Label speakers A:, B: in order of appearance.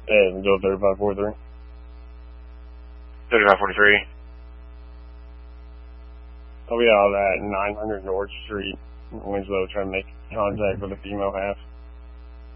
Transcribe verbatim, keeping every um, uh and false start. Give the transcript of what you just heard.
A: And go thirty-five forty-three.
B: thirty-five forty-three.
A: I'll be out at nine hundred North Street in Winslow trying to make contact with the female half.